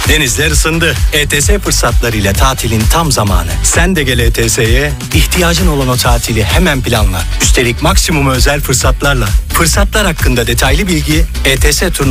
Denizler ısındı. ETS fırsatlarıyla tatilin tam zamanı. Sen de gel ETS'ye, ihtiyacın olan o tatili hemen planla. Üstelik maksimum özel fırsatlarla. Fırsatlar hakkında detaylı bilgi ETS